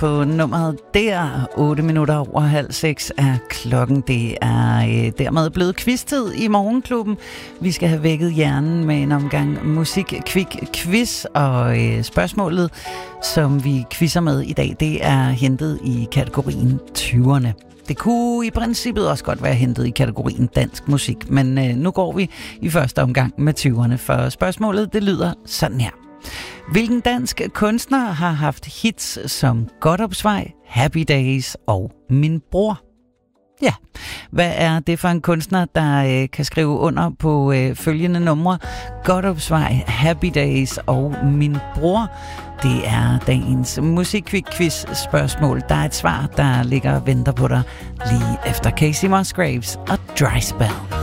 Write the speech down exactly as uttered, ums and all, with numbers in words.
på nummeret der. otte minutter over halv seks er klokken. Det er øh, dermed blevet quiz-tid i Morgenklubben. Vi skal have vækket hjernen med en omgang musik-kvik-quiz, og øh, spørgsmålet, som vi quizzer med i dag, det er hentet i kategorien tyverne. Det kunne i princippet også godt være hentet i kategorien dansk musik, men øh, nu går vi i første omgang med tyverne, for spørgsmålet det lyder sådan her. Hvilken dansk kunstner har haft hits som Godopsvej, Happy Days og Min Bror? Ja, hvad er det for en kunstner, der øh, kan skrive under på øh, følgende numre? Godopsvej, Happy Days og Min Bror. Det er dagens musik-quiz-spørgsmål. Der er et svar, der ligger og venter på dig lige efter Casey Musgraves og Dry Spell.